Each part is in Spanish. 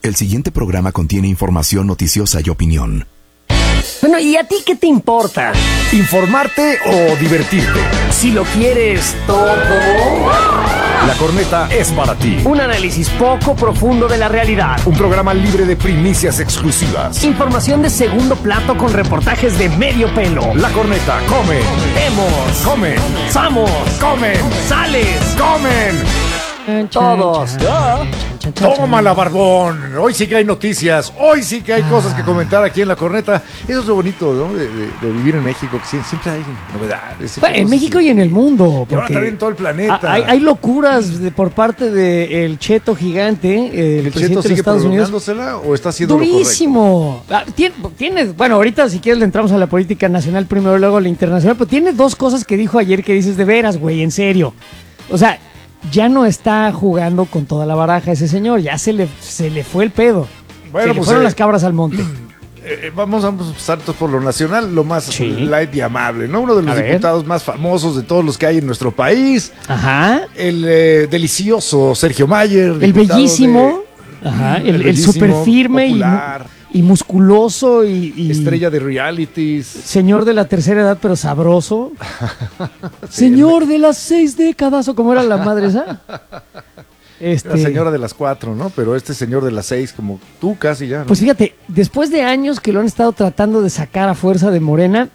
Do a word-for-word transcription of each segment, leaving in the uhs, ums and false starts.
El siguiente programa contiene información noticiosa y opinión. Bueno, ¿y a ti qué te importa? ¿Informarte o divertirte? Si lo quieres todo. La Corneta es para ti. Un análisis poco profundo de la realidad. Un programa libre de primicias exclusivas. Información de segundo plato con reportajes de medio pelo. La Corneta, come. Vemos. Comen. Somos. Comen. Sales. Comen. Todos. Tómala, barbón. Hoy sí que hay noticias. Hoy sí que hay cosas que comentar aquí en La Corneta. Eso es lo bonito, ¿no? De, de, de vivir en México, que siempre hay novedades. Bueno, en México y en el mundo. Y ahora también en todo el planeta. Hay, hay locuras de, por parte del Cheto gigante, eh, el, ¿El presidente Cheto de sigue Estados Unidos. prolongándosela o está haciendo Durísimo. Ah, tiene, tiene, bueno, ahorita si quieres le entramos a la política nacional primero, luego a la internacional, pero tiene dos cosas que dijo ayer que dices de veras, güey, en serio. O sea, ya no está jugando con toda la baraja ese señor, ya se le, se le fue el pedo. Bueno, se pues le fueron eh, las cabras al monte. Eh, vamos a empezar por lo nacional, lo más Sí. light y amable, ¿no? Uno de los A ver. diputados más famosos de todos los que hay en nuestro país, Ajá. el eh, delicioso Sergio Mayer. El diputado bellísimo. Ajá. El, el bellísimo, súper firme y, popular, y musculoso y, y estrella de realities. señor de la tercera edad, pero sabroso. Señor de las seis décadas, o como era la madre esa. Este, La señora de las cuatro, ¿no? Pero este señor de las seis, como tú casi ya, ¿no? Pues fíjate, después de años que lo han estado tratando de sacar a fuerza de Morena,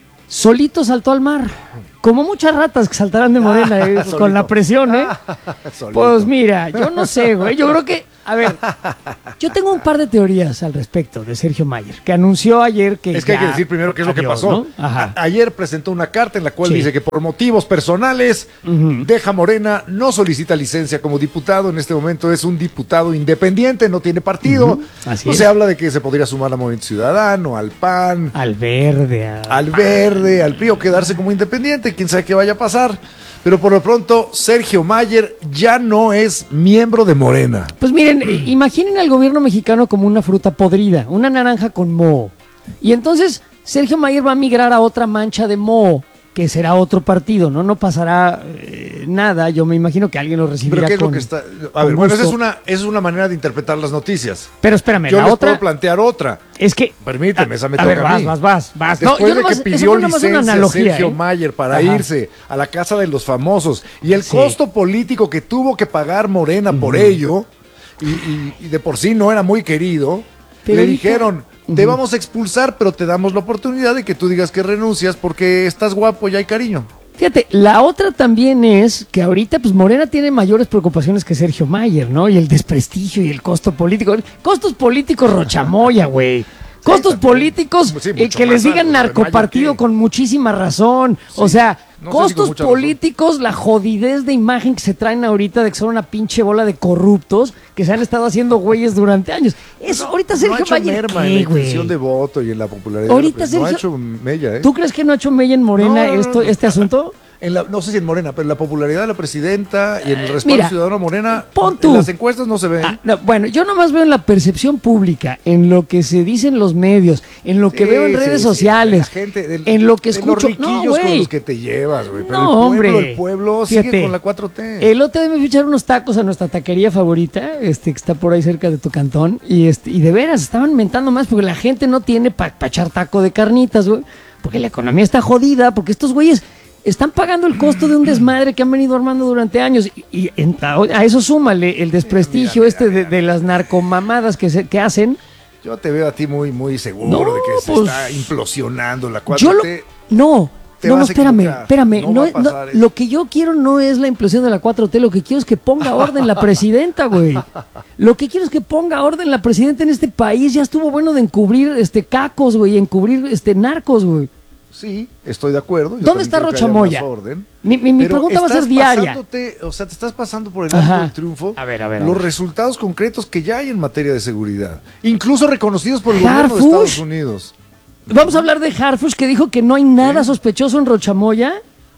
solito saltó al mar. Como muchas ratas que saltarán de Morena eh, con Solito. la presión, ¿eh? Solito. Pues mira, yo no sé, güey. Yo creo que, a ver, yo tengo un par de teorías al respecto de Sergio Mayer, que anunció ayer que Es que hay ya- que decir primero qué es lo que adiós, pasó. ¿no? Ajá. A- ayer presentó una carta en la cual Sí. dice que por motivos personales Ujú. deja Morena, no solicita licencia como diputado. En este momento es un diputado independiente, no tiene partido. Ujú. Así No es. se habla de que se podría sumar al Movimiento Ciudadano, al P A N, Al verde, a- al Verde, al P R I o quedarse como independiente. Quién sabe qué vaya a pasar. Pero por lo pronto, Sergio Mayer ya no es miembro de Morena. Pues miren, eh, imaginen al gobierno mexicano como una fruta podrida, una naranja con moho. Y entonces Sergio Mayer va a migrar a otra mancha de moho, que será otro partido, ¿no? No pasará eh, nada, yo me imagino que alguien lo recibirá Pero qué es con, lo que está. A con ver, bueno, esa es gusto. una, es una manera de interpretar las noticias. Pero espérame, Yo la les otra puedo plantear otra. es que... Permíteme, esa me a toca ver, a vas, mí. vas, vas, vas. No, Después yo de nomás- que eso pidió fue nomás una licencia analogía, Sergio ¿eh? Mayer para Ajá. irse a la casa de los famosos y el Sí. costo político que tuvo que pagar Morena por ello, y, y- y de por sí no era muy querido, Pero le ahorita- dijeron, te Ujú. vamos a expulsar, pero te damos la oportunidad de que tú digas que renuncias porque estás guapo y hay cariño. Fíjate, la otra también es que ahorita pues Morena tiene mayores preocupaciones que Sergio Mayer, ¿no? Y el desprestigio y el costo político. Costos políticos Rochamoya, güey. Costos también. políticos Pues sí, eh, mucho que les más digan alto, narcopartido Mayer, ¿qué? con muchísima razón. O Sí. sea, No sé si con costos mucha razón. políticos, la jodidez de imagen que se traen ahorita de que son una pinche bola de corruptos que se han estado haciendo güeyes durante años. Eso, ahorita no ha Sergio hecho Mayer, merma en ¿qué, la intención güey? de voto y en la popularidad. Ahorita no ha Sergio- hecho mella, ¿eh? ¿Tú crees que no ha hecho mella en Morena No, no, no, esto, no. este asunto? En la, no sé si en Morena, pero en la popularidad de la presidenta y en el respaldo Mira, ciudadano a Morena, pon en tú. las encuestas no se ve. Ah, no, bueno, yo nomás veo en la percepción pública, en lo que se dice en los medios, en lo que Sí, veo en sí, redes sí, sociales, la gente, del- en lo que de escucho. los No, riquillos con güey. los que te llevas, güey. Pero No, el pueblo, hombre. el pueblo Fíjate, sigue con la cuatro T. El otro día me fui a echar unos tacos a nuestra taquería favorita, este que está por ahí cerca de tu cantón, y este y de veras estaban mentando más porque la gente no tiene para echar taco de carnitas, güey, porque la economía está jodida, porque estos güeyes están pagando el costo de un desmadre que han venido armando durante años. Y, y en- a, a eso súmale el desprestigio Mira, mira, este de, mira, de las narcomamadas que, se, que hacen. Yo te veo a ti muy, muy seguro No, de que se pues, está implosionando la Yo cuatro lo, T. no, Te no, no, vas a espérame, equivocar. espérame. No No, va a es- no, pasar eso. lo que yo quiero no es la implosión de la cuatro T, lo que quiero es que ponga orden la presidenta, güey. Lo que quiero es que ponga orden la presidenta en este país. Ya estuvo bueno de encubrir este cacos, güey, encubrir este narcos, güey. Sí, estoy de acuerdo. Yo ¿Dónde también está creo que Rocha haya Moya? más orden. Mi, mi- mi Pero pregunta va a ser estás diaria. pasándote, o sea, te estás pasando por el Ajá. arco del triunfo A ver, a ver, a los ver. resultados concretos que ya hay en materia de seguridad, incluso reconocidos por el Harfush. gobierno de Estados Unidos. Vamos a hablar de Harfush, que dijo que no hay nada sospechoso en Rochamoya.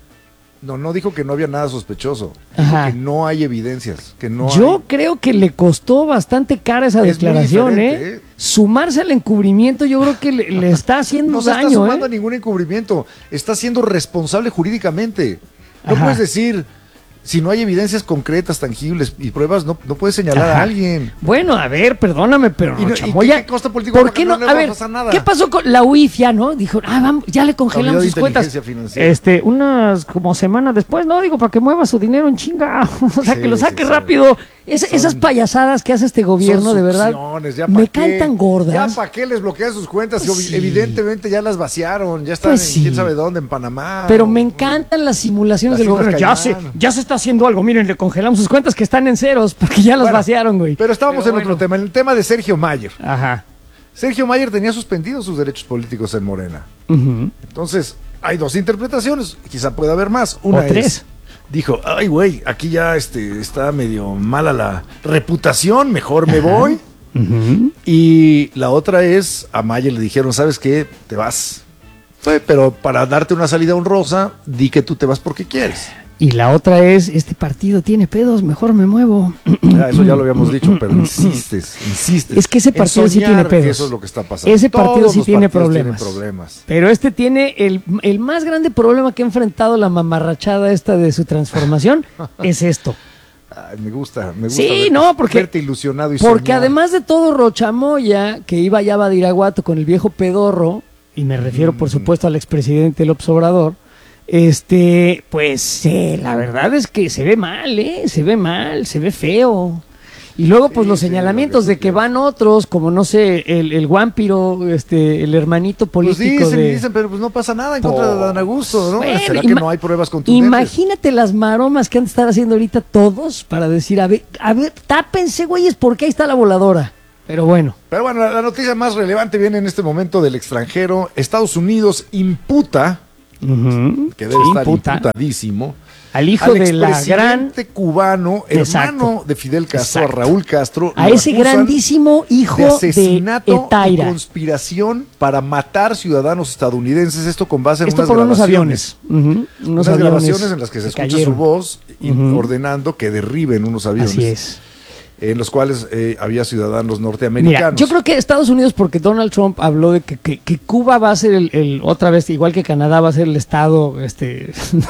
No, no dijo que no había nada sospechoso. Dijo Ajá. que no hay evidencias, que no Yo hay... creo que le costó bastante cara esa Es muy declaración, ¿eh? diferente, ¿eh? Sumarse al encubrimiento yo creo que le, le está haciendo No se está daño, sumando ¿eh? a ningún encubrimiento, está siendo responsable jurídicamente. No Ajá. puedes decir, Si no hay evidencias concretas, tangibles y pruebas, no, no puedes señalar Ajá. a alguien. Bueno, a ver, perdóname, pero ¿Y, no, no, ¿y Chamoya, qué, qué costo político? ¿por qué no? le A va ver, pasar nada? ¿qué pasó con la U I F ya, no? Dijo, ah, vamos, ya le congelamos Unidad de sus cuentas. Inteligencia Financiera. Este, unas como semana después, no, digo, para que mueva su dinero en chinga, o sea, Sí, que lo saque sí, sí. rápido. Es- Son- esas payasadas que hace este gobierno, Son de verdad, succiones, ya me pa' qué. caen tan gordas. Ya para qué les bloquean sus cuentas. Si Sí. Evidentemente ya las vaciaron, ya están Pues en sí. quién sabe dónde, en Panamá. Pero o- me encantan las simulaciones Las del Islas gobierno. Ya se, Caimán. ya se está haciendo algo. Miren, le congelamos sus cuentas que están en ceros porque ya las Bueno, vaciaron, güey. Pero estábamos Pero en otro bueno. tema, en el tema de Sergio Mayer. Ajá. Sergio Mayer tenía suspendidos sus derechos políticos en Morena. Ujú. Entonces, hay dos interpretaciones, quizá pueda haber más. Una O tres. es, dijo, ay güey, aquí ya este, está medio mala la reputación, mejor me voy. Ujú. Y la otra es, a Mayer le dijeron, ¿sabes qué? Te vas. Fue, pero para darte una salida honrosa, di que tú te vas porque quieres. Y la otra es, este partido tiene pedos, mejor me muevo. Ya, eso ya lo habíamos dicho, pero insistes, insistes. Es que ese en partido sí soñar tiene que pedos. eso es lo que está pasando. Ese partido Todos sí los tiene partidos problemas. tienen problemas. Pero este tiene el, el más grande problema que ha enfrentado la mamarrachada esta de su transformación, es esto. Ay, me gusta, me gusta. Sí, verte- no, porque- verte ilusionado y Porque soñar. además de todo, Rochamoya, que iba ya a Badiraguato con el viejo pedorro, y me refiero por supuesto al expresidente López Obrador, este, pues eh, la verdad es que se ve mal, ¿eh? Se ve mal, se ve feo. Y luego, pues Sí, los sí, señalamientos lo que de tú que quieras. van otros, como no sé, el, el Guampiro, este, el hermanito Pues político dicen, de... dicen, pero pues no pasa nada en contra de Dan Augusto, ¿no? Bueno, ¿Será que ima- no hay pruebas contundentes? Imagínate las maromas que han de estar haciendo ahorita todos para decir, a ver, a ver, tápense, güeyes, porque ahí está la voladora. Pero bueno. Pero bueno, la, la noticia más relevante viene en este momento del extranjero. Estados Unidos imputa, Ujú. que debe Sí, estar imputa. imputadísimo, Al hijo al de la gran... expresidente cubano, Exacto. hermano de Fidel Castro, Exacto. a Raúl Castro, A lo ese acusan grandísimo hijo de de asesinato y Etaira. conspiración para matar ciudadanos estadounidenses. Esto con base en Esto unas por unos grabaciones. aviones. Ujú, Unos Unas aviones grabaciones en las que se escucha cayeron. su voz y Ujú. ordenando que derriben unos aviones. Así es. En los cuales eh, había ciudadanos Mira, norteamericanos. yo creo que Estados Unidos, porque Donald Trump habló de que, que- que Cuba va a ser el, el- otra vez, igual que Canadá, va a ser el estado este,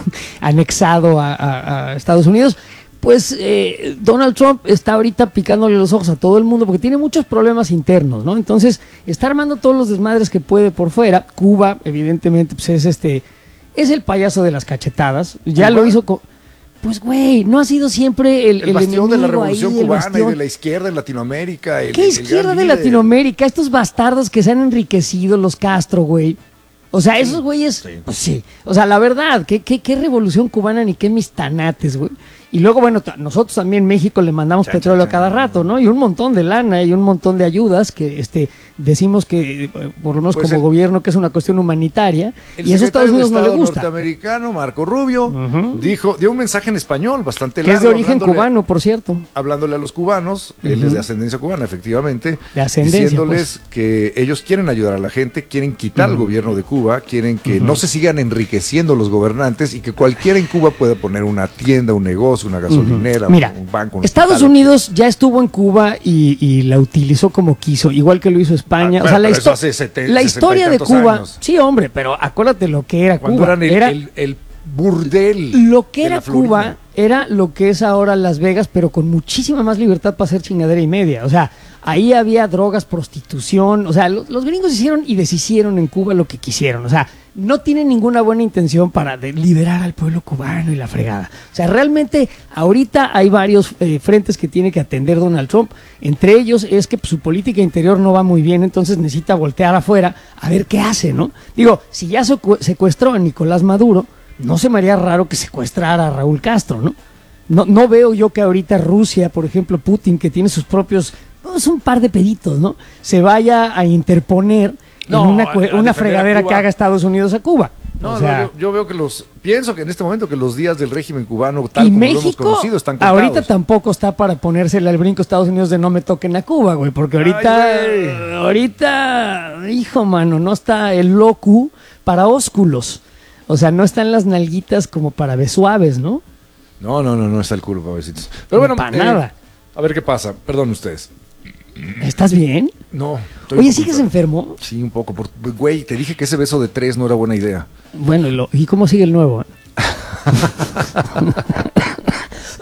anexado a, a- a Estados Unidos, pues eh, Donald Trump está ahorita picándole los ojos a todo el mundo porque tiene muchos problemas internos, ¿no? Entonces, está armando todos los desmadres que puede por fuera. Cuba, evidentemente, pues es este, es el payaso de las cachetadas. Ya ¿Cuba? lo hizo con... Pues, güey, no ha sido siempre el, el bastión de la enemigo revolución ahí, el cubana bastión. y de la izquierda en Latinoamérica. el- ¿Qué el izquierda gran de líder. Latinoamérica? Estos bastardos que se han enriquecido, los Castro, güey. O sea, esos güeyes, sí. pues sí. O sea, la verdad, ¿qué, qué, qué revolución cubana ni qué mis tanates, güey? Y luego, bueno, ta- nosotros también en México le mandamos Chan, petróleo chan, a cada chan. rato, ¿no? Y un montón de lana y un montón de ayudas que este decimos que, eh, por lo menos Pues como el- gobierno, que es una cuestión humanitaria. El Y eso a Estados secretario de Unidos no le Estado gusta. norteamericano, Marco Rubio, Ujú. dijo, dio un mensaje en español bastante Que es de largo, origen hablándole- cubano, por cierto. hablándole a los cubanos, él Ujú. es de ascendencia cubana, efectivamente, De ascendencia, diciéndoles que ellos quieren ayudar a la gente, quieren quitar al gobierno de Cuba, quieren que no se sigan enriqueciendo los gobernantes y que cualquiera en Cuba pueda poner una tienda, un negocio, una gasolinera, Mira, un banco. un Estados hospital. Unidos ya estuvo en Cuba y, y la utilizó como quiso, igual que lo hizo España. Ah, o sea, pero la, eso histo- hace sete- la sesenta y historia de tantos Cuba, años. sí, hombre, pero acuérdate lo que era Cuando Cuba. eran el, era, el- el burdel. lo que de era la Florida. Cuba era lo que es ahora Las Vegas, pero con muchísima más libertad para hacer chingadera y media. O sea, ahí había drogas, prostitución. O sea, lo- los gringos hicieron y deshicieron en Cuba lo que quisieron. O sea, no tienen ninguna buena intención para de- liberar al pueblo cubano y la fregada. O sea, realmente ahorita hay varios eh, frentes que tiene que atender Donald Trump. Entre ellos es que pues, su política interior no va muy bien, entonces necesita voltear afuera a ver qué hace, ¿no? Digo, si ya secu- secuestró a Nicolás Maduro, no se me haría raro que secuestrara a Raúl Castro, ¿no? No, no veo yo que ahorita Rusia, por ejemplo, Putin, que tiene sus propios, pues, un par de peditos, ¿no? Se vaya a interponer No, en una, a- cue- a una defender a fregadera Cuba. que haga Estados Unidos a Cuba. No, o sea, no, yo, yo veo que los, pienso que en este momento que los días del régimen cubano, tal y como lo hemos México conocido, están contados. ahorita tampoco está para ponérsele al brinco a Estados Unidos de no me toquen a Cuba, güey, porque ahorita, Ay, güey. ahorita, hijo mano, no está el locu para ósculos. O sea, no están las nalguitas como para besuaves, ¿no? No, no, no, no está el culo, pobrecito. Pero bueno, Para eh, nada. a ver qué pasa. Perdón ustedes. ¿Estás bien? No. estoy Oye, un poco ¿sigues enfermo? Sí, un poco. por- Güey, te dije que ese beso de tres no era buena idea. Bueno, y lo- ¿y cómo sigue el nuevo?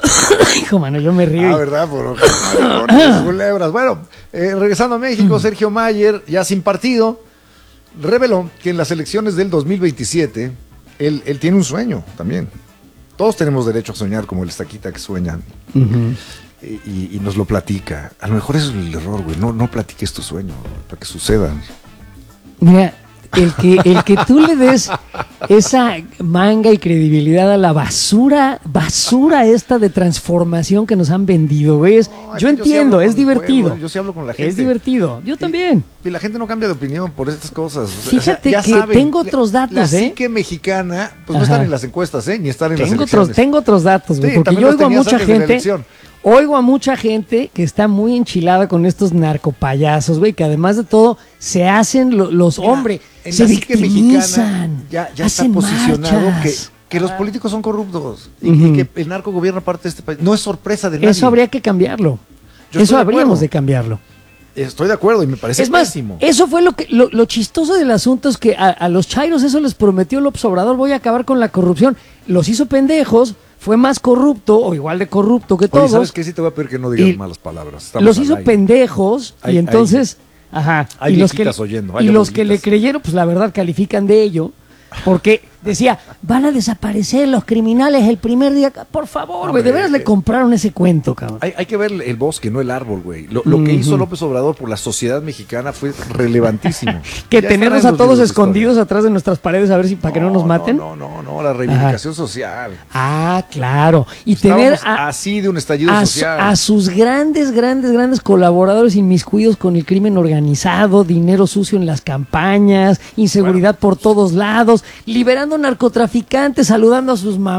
Hijo, mano, yo me río. Ah, ¿verdad? Por ojos, culebras. Bueno, eh, regresando a México, Sergio Mayer, ya sin partido, reveló que en las elecciones del dos mil veintisiete, él, él tiene un sueño también. Todos tenemos derecho a soñar como el Estaquita que sueñan. Uh-huh. y, y nos lo platica. A lo mejor eso es el error, güey. No, no platiques tu sueño, para que sucedan. Mira, el que, el que tú le des esa manga y credibilidad a la basura, basura esta de transformación que nos han vendido, güey. No, yo entiendo, yo sí es divertido. Pueblo, yo sí hablo con la gente. Es divertido, yo también. Y, y la gente no cambia de opinión por estas cosas. Fíjate o sea, que saben, tengo otros datos, la, la ¿eh? La psique mexicana, pues Ajá. no están en las encuestas, ¿eh? Ni están en tengo las elecciones. Otros, tengo otros datos, güey, sí, porque yo oigo a mucha gente... Oigo a mucha gente que está muy enchilada con estos narcopayasos, güey, que además de todo se hacen lo, los hombres, se victimizan, ya, ya está posicionado que, que los políticos son corruptos y, uh-huh. y que el narco gobierna parte de este país. No es sorpresa de nadie. Eso habría que cambiarlo. Yo Eso habríamos de, de cambiarlo. Estoy de acuerdo y me parece es más, pésimo. Eso fue lo que lo, lo chistoso del asunto es que a, a los chairos eso les prometió López Obrador, voy a acabar con la corrupción. Los hizo pendejos. Fue más corrupto o igual de corrupto que todos. Oye, ¿sabes qué? Sí te voy a pedir que no digas y malas palabras. Estamos los hizo pendejos hay, y entonces, hay, ajá, hay y los que oyendo, y los que le creyeron, pues la verdad califican de ello, porque decía, van a desaparecer los criminales el primer día. Por favor, güey, de veras le compraron ese cuento, cabrón. Hay, hay que ver el bosque, no el árbol, güey. Lo, lo uh-huh. que hizo López Obrador por la sociedad mexicana fue relevantísimo. que ya tenernos a todos escondidos atrás de nuestras paredes a ver si para no, que no nos maten. No, no, no, no la reivindicación Ajá. social. Ah, claro. Y Estábamos tener a, así de un estallido a, social. A sus grandes, grandes, grandes colaboradores inmiscuidos con el crimen organizado, dinero sucio en las campañas, inseguridad bueno. por todos lados, liberando narcotraficantes, saludando a sus mamás.